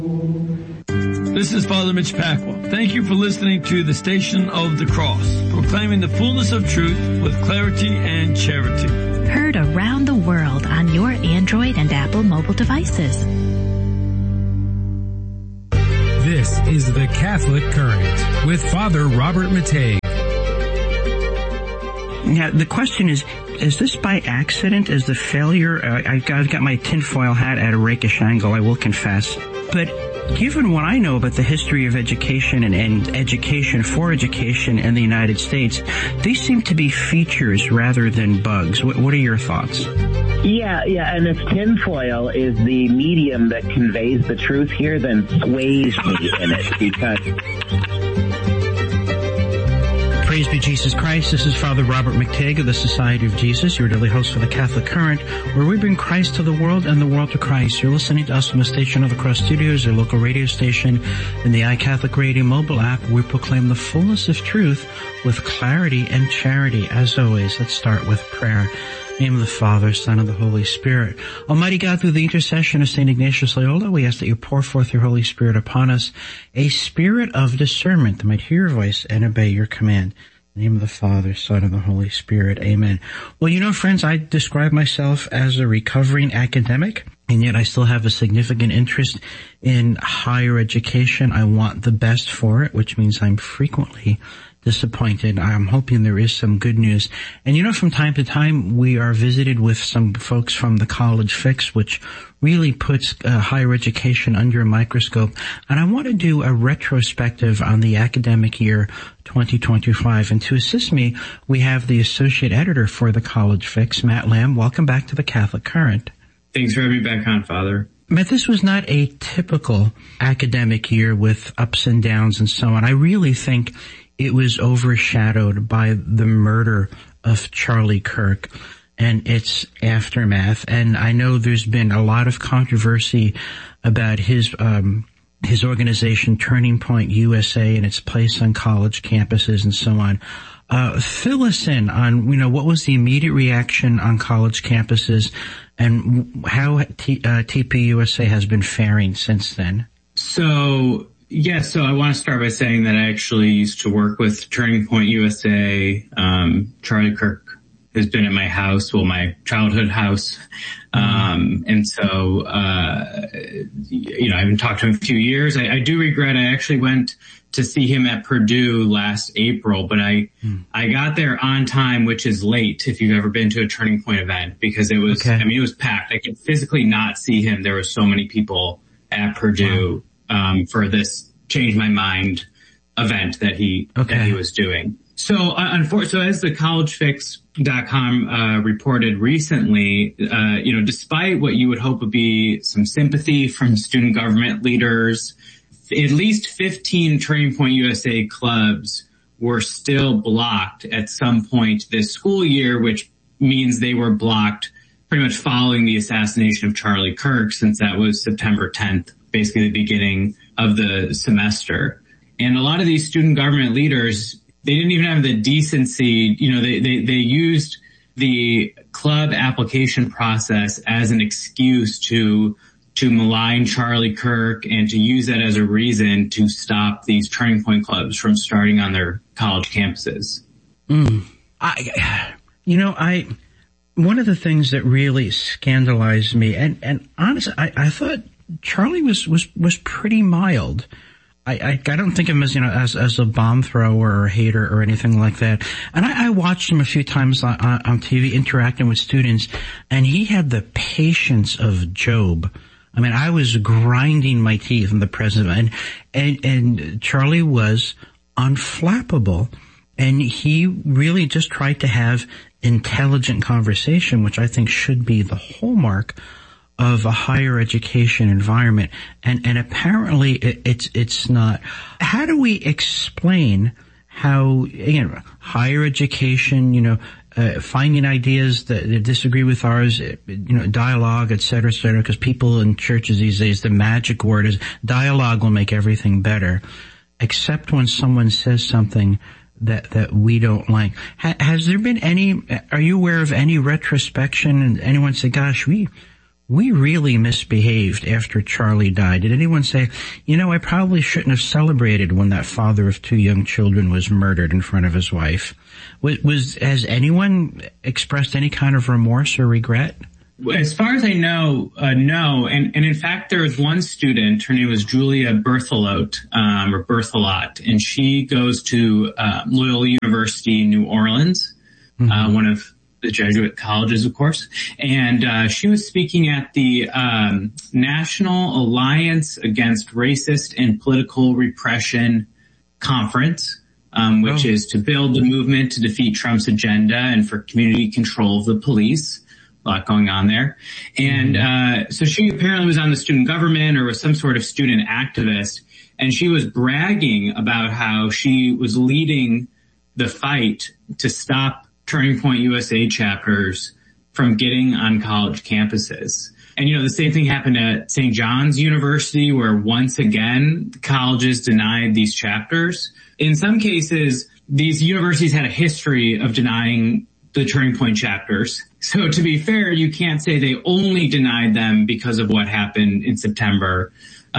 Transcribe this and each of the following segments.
This is Father Mitch Pacwa. Thank you for listening to the Station of the Cross, proclaiming the fullness of truth with clarity and charity. Heard around the world on your Android and Apple mobile devices. This is the Catholic Current with Father Robert Matei. Now, the question is this by accident? Is the failure, I've got my tinfoil hat at a rakish angle, I will confess, but given what I know about the history of education and education for education in the United States, these seem to be features rather than bugs. What are your thoughts? Yeah, and if tinfoil is the medium that conveys the truth here, then sways me in it, because... Praise be Jesus Christ. This is Father Robert McTague of the Society of Jesus, your daily host for the Catholic Current, where we bring Christ to the world and the world to Christ. You're listening to us from the Station of the Cross Studios, your local radio station, and the iCatholic Radio mobile app. We proclaim the fullness of truth with clarity and charity. As always, let's start with prayer. In the name of the Father, Son, and the Holy Spirit. Almighty God, through the intercession of St. Ignatius Loyola, we ask that you pour forth your Holy Spirit upon us, a spirit of discernment that might hear your voice and obey your command. In the name of the Father, Son, and the Holy Spirit. Amen. Well, you know, friends, I describe myself as a recovering academic, and yet I still have a significant interest in higher education. I want the best for it, which means I'm frequently disappointed. I'm hoping there is some good news. And you know, from time to time, we are visited with some folks from the College Fix, which really puts higher education under a microscope. And I want to do a retrospective on the academic year 2025. And to assist me, we have the associate editor for the College Fix, Matt Lamb. Welcome back to the Catholic Current. Thanks for having me back on, Father. Matt, this was not a typical academic year with ups and downs and so on. I really think it was overshadowed by the murder of Charlie Kirk and its aftermath. And I know there's been a lot of controversy about his organization, Turning Point USA, and its place on college campuses and so on. Fill us in on, what was the immediate reaction on college campuses and how TPUSA has been faring since then. So I want to start by saying that I actually used to work with Turning Point USA. Charlie Kirk has been at my house, my childhood house. And so, I haven't talked to him in a few years. I do regret I actually went to see him at Purdue last April, but I got there on time, which is late if you've ever been to a Turning Point event, because it was, it was packed. I could physically not see him. There were so many people at Purdue. Wow. For this Change My Mind event that he was doing. So, so as the collegefix.com reported recently, despite what you would hope would be some sympathy from student government leaders, at least 15 Turning Point USA clubs were still blocked at some point this school year, which means they were blocked pretty much following the assassination of Charlie Kirk, since that was September 10th. Basically the beginning of the semester. And a lot of these student government leaders, they didn't even have the decency, they used the club application process as an excuse to malign Charlie Kirk and to use that as a reason to stop these Turning Point clubs from starting on their college campuses. One of the things that really scandalized me, and honestly, I thought Charlie was pretty mild. I don't think of him as a bomb thrower or a hater or anything like that. And I watched him a few times on TV interacting with students, and he had the patience of Job. I mean, I was grinding my teeth in the presence of him, and Charlie was unflappable, and he really just tried to have intelligent conversation, which I think should be the hallmark of a higher education environment. And apparently it's not. How do we explain how, higher education, finding ideas that disagree with ours, dialogue, et cetera, because people in churches these days, the magic word is dialogue will make everything better, except when someone says something that we don't like. Has there been are you aware of any retrospection and anyone say, gosh, we we really misbehaved after Charlie died? Did anyone say, I probably shouldn't have celebrated when that father of 2 young children was murdered in front of his wife? Has anyone expressed any kind of remorse or regret? As far as I know, no. And in fact, there was one student, her name was Julia Berthelot, and she goes to Loyola University in New Orleans, one of the Jesuit colleges, of course. And she was speaking at the National Alliance Against Racist and Political Repression Conference, which is to build the movement to defeat Trump's agenda and for community control of the police. A lot going on there. And so she apparently was on the student government or was some sort of student activist. And she was bragging about how she was leading the fight to stop Turning Point USA chapters from getting on college campuses. And, the same thing happened at St. John's University, where once again, colleges denied these chapters. In some cases, these universities had a history of denying the Turning Point chapters. So to be fair, you can't say they only denied them because of what happened in September,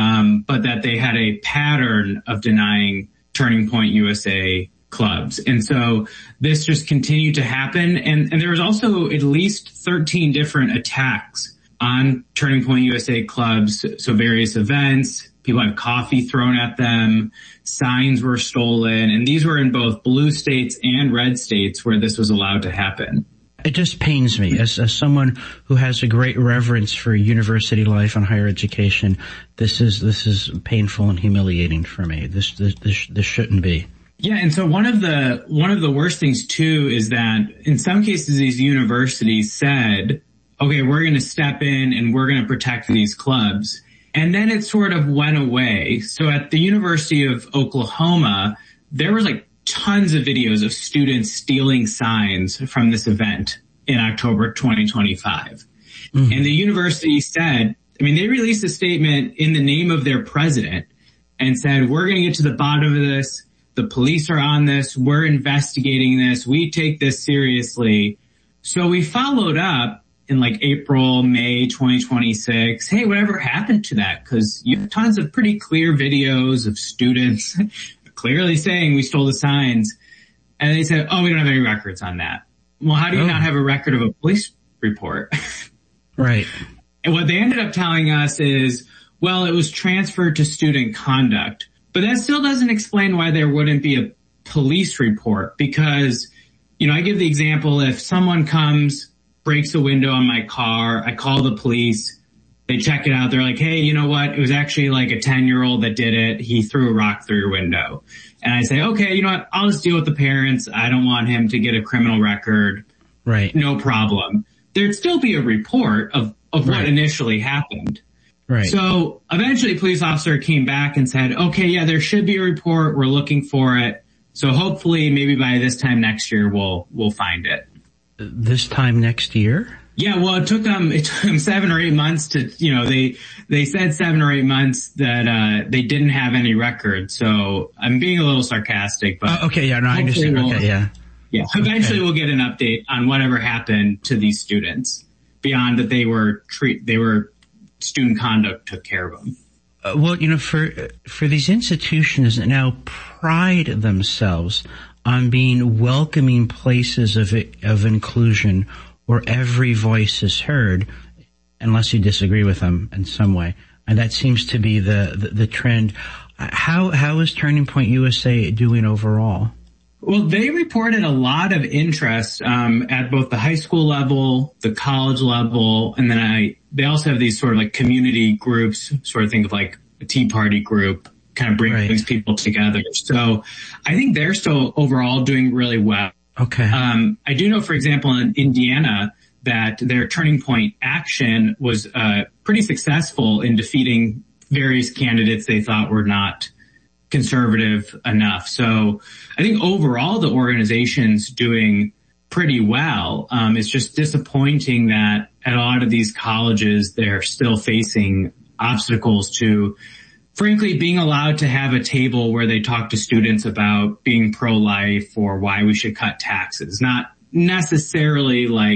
but that they had a pattern of denying Turning Point USA clubs. And so this just continued to happen. And there was also at least 13 different attacks on Turning Point USA clubs. So various events, people had coffee thrown at them, signs were stolen, and these were in both blue states and red states where this was allowed to happen. It just pains me as someone who has a great reverence for university life and higher education. This is painful and humiliating for me. This shouldn't be. Yeah, and so one of the worst things too is that in some cases these universities said, okay, we're going to step in and we're going to protect these clubs. And then it sort of went away. So at the University of Oklahoma, there was tons of videos of students stealing signs from this event in October 2025. And the university said, they released a statement in the name of their president and said, we're going to get to the bottom of this. The police are on this. We're investigating this. We take this seriously. So we followed up in April, May 2026. Hey, whatever happened to that? Because you have tons of pretty clear videos of students clearly saying we stole the signs. And they said, we don't have any records on that. Well, how do you not have a record of a police report? Right. And what they ended up telling us is, well, it was transferred to student conduct. But that still doesn't explain why there wouldn't be a police report. Because, I give the example, if someone comes, breaks a window on my car, I call the police, they check it out, they're like, hey, you know what? It was actually a 10-year-old that did it. He threw a rock through your window. And I say, okay, you know what? I'll just deal with the parents. I don't want him to get a criminal record. Right. No problem. There'd still be a report of what initially happened. Right. So eventually a police officer came back and said, okay, yeah, there should be a report. We're looking for it. So hopefully maybe by this time next year, we'll find it. This time next year? Yeah, well, it took them 7 or 8 months to, they said 7 or 8 months that, they didn't have any records. So I'm being a little sarcastic, but. Okay. Yeah. No, I understand. Okay. Yeah. Yeah. Eventually we'll get an update on whatever happened to these students beyond that they were student conduct took care of them. Well, for these institutions that now pride themselves on being welcoming places of inclusion where every voice is heard, unless you disagree with them in some way. And that seems to be the trend. How is Turning Point USA doing overall? Well, they reported a lot of interest at both the high school level, the college level, and then they also have these sort of community groups, sort of think of a Tea Party group, kind of brings people together. So I think they're still overall doing really well. Okay. I do know, for example, in Indiana, that their Turning Point action was pretty successful in defeating various candidates they thought were not conservative enough. So I think overall the organization's doing pretty well. It's just disappointing that at a lot of these colleges, they're still facing obstacles to, frankly, being allowed to have a table where they talk to students about being pro-life or why we should cut taxes. Not necessarily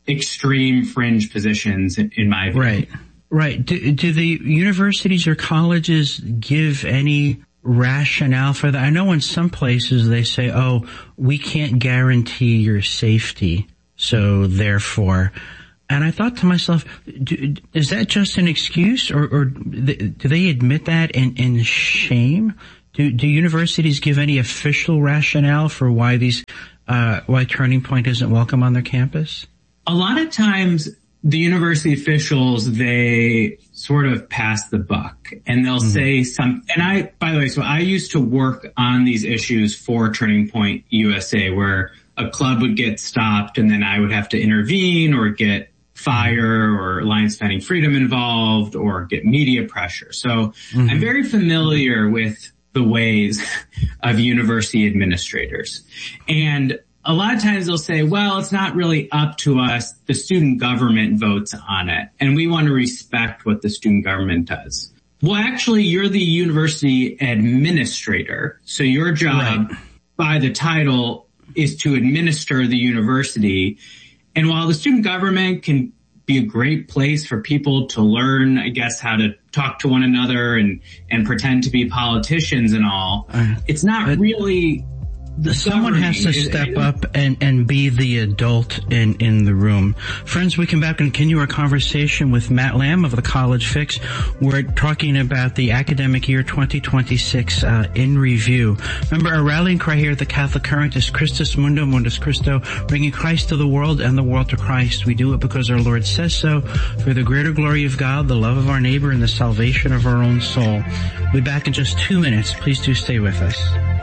extreme fringe positions in my view. Right. Do the universities or colleges give any rationale for that? I know in some places they say, oh, we can't guarantee your safety, so therefore. And I thought to myself, is that just an excuse, or do they admit that in shame? Do universities give any official rationale for why why Turning Point isn't welcome on their campus? A lot of times the university officials, they sort of pass the buck and they'll say something. And by the way, so I used to work on these issues for Turning Point USA, where a club would get stopped and then I would have to intervene or get fire or Alliance Defending Freedom involved or get media pressure. So I'm very familiar with the ways of university administrators. And a lot of times they'll say, well, it's not really up to us. The student government votes on it, and we want to respect what the student government does. Well, actually, you're the university administrator, so your job by the title is to administer the university. And while the student government can be a great place for people to learn, I guess, how to talk to one another and pretend to be politicians and all, it's not really... Someone has to step up and be the adult in the room. Friends, we come back and continue our conversation with Matt Lamb of the College Fix. We're talking about the academic year 2026 in review. Remember, our rallying cry here at the Catholic Current is Christus Mundo, Mundus Christo, bringing Christ to the world and the world to Christ. We do it because our Lord says so, for the greater glory of God, the love of our neighbor, and the salvation of our own soul. We'll be back in just 2 minutes. Please do stay with us.